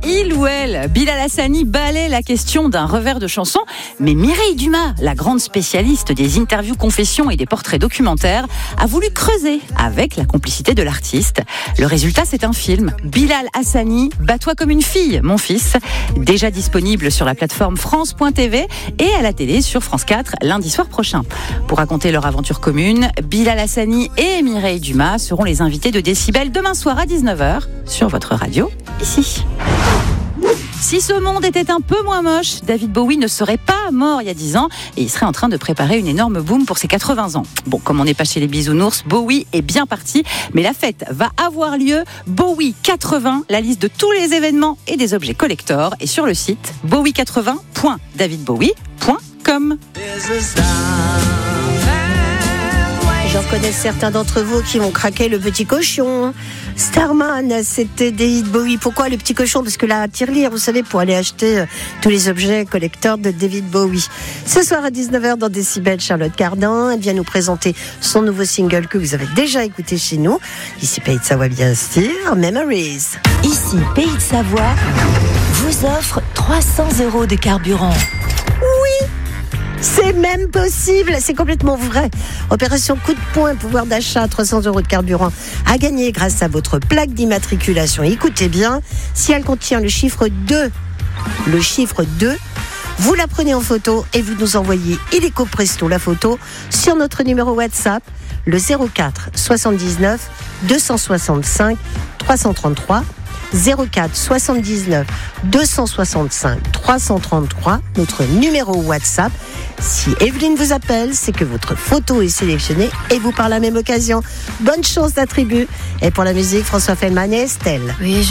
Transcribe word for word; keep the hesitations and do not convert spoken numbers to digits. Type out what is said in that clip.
il ou elle. Bilal Hassani balaie la question d'un revers de chanson, mais Mireille Dumas, la grande spécialiste des interviews confessions et des portraits documentaires, a voulu creuser avec la complicité de l'artiste. Le résultat, c'est un film, Bilal Hassani, Bats-toi comme une fille, mon fils, déjà disponible sur la plateforme France point T V et à la télé sur France quatre lundi soir prochain. Pour raconter leur aventure commune, Bilal Hassani et Mireille Dumas seront les invités de Décibel demain soir à dix-neuf heures sur votre radio, ici. Si ce monde était un peu moins moche, David Bowie ne serait pas mort il y a dix ans et il serait en train de préparer une énorme boom pour ses quatre-vingts ans. Bon, comme on n'est pas chez les bisounours, Bowie est bien parti, mais la fête va avoir lieu. Bowie quatre-vingts, la liste de tous les événements et des objets collector est sur le site bowie quatre-vingts point david bowie point com. J'en connais certains d'entre vous qui vont craquer le petit cochon. Starman, c'était David Bowie. Pourquoi le petit cochon ? Parce que la tirelire, vous savez, pour aller acheter euh, tous les objets collecteurs de David Bowie. Ce soir à dix-neuf heures dans Décibel, Charlotte Cardin, elle vient nous présenter son nouveau single que vous avez déjà écouté chez nous. Ici, Pays de Savoie, bien sûr, Memories. Ici, Pays de Savoie vous offre trois cents euros de carburant. Oui, c'est même possible, c'est complètement vrai. Opération coup de poing, pouvoir d'achat, trois cents euros de carburant à gagner grâce à votre plaque d'immatriculation. Écoutez bien, si elle contient le chiffre deux, le chiffre deux, vous la prenez en photo et vous nous envoyez illico presto la photo sur notre numéro WhatsApp, le zéro quatre soixante-dix-neuf deux cent soixante-cinq trois cent trente-trois. zéro quatre soixante-dix-neuf deux cent soixante-cinq trois cent trente-trois, notre numéro WhatsApp. Si Evelyne vous appelle, c'est que votre photo est sélectionnée et vous par la même occasion. Bonne chance d'attribut. Et pour la musique, François Feldman et Estelle. Oui,